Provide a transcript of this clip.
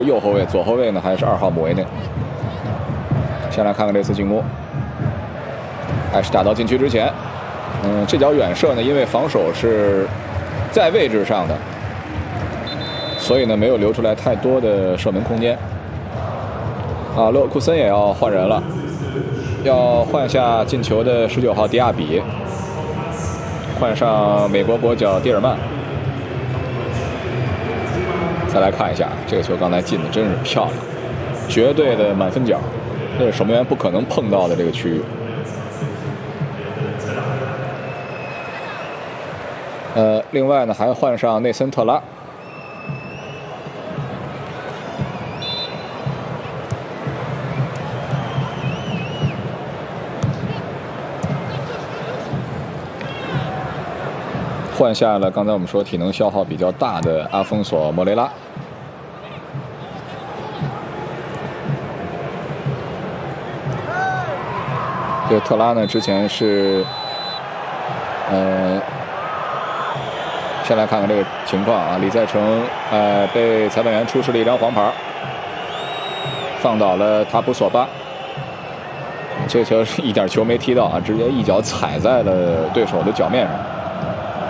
右后卫，左后卫呢还是2号姆维内。先来看看这次进攻，还是打到禁区之前。这脚远射呢，因为防守是在位置上的，所以呢没有留出来太多的射门空间。啊，勒沃库森也要换人了，要换下进球的19号迪亚比，换上美国国脚蒂尔曼。再来看一下这个球，刚才进的真是漂亮，绝对的满分角，这是守门员不可能碰到的这个区域。另外呢，还换上内森特拉。换下了刚才我们说体能消耗比较大的阿丰索·莫雷拉。这个特拉呢，之前是，先来看看这个情况啊，李在成被裁判员出示了一张黄牌，放倒了塔普索巴。这球是一点球没踢到啊，直接一脚踩在了对手的脚面上。